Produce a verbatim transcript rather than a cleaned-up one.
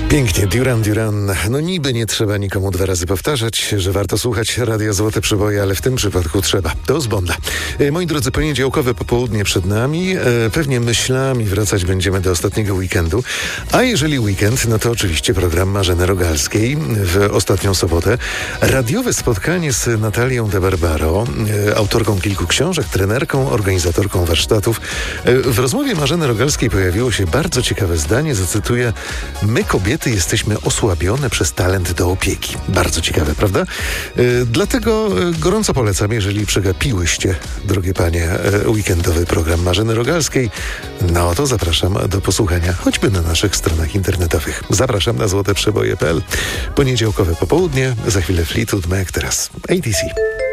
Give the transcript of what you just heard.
Pięknie, Duran Duran. No niby nie trzeba nikomu dwa razy powtarzać, że warto słuchać Radia Złote Przeboje, ale w tym przypadku trzeba. To z Bonda. E, moi drodzy, poniedziałkowe popołudnie przed nami. E, pewnie myślami wracać będziemy do ostatniego weekendu. A jeżeli weekend, no to oczywiście program Marzeny Rogalskiej w ostatnią sobotę. Radiowe spotkanie z Natalią de Barbaro, e, autorką kilku książek, trenerką, organizatorką warsztatów. E, w rozmowie Marzeny Rogalskiej pojawiło się bardzo ciekawe zdanie, zacytuję: my kobiety jesteśmy osłabione przez talent do opieki. Bardzo ciekawe, prawda? Yy, dlatego gorąco polecam, jeżeli przegapiłyście, drogie panie, yy, weekendowy program Marzeny Rogalskiej, no to zapraszam do posłuchania, choćby na naszych stronach internetowych. Zapraszam na złoteprzeboje kropka p l. Poniedziałkowe popołudnie, za chwilę Fleetwood Mac, teraz A T C.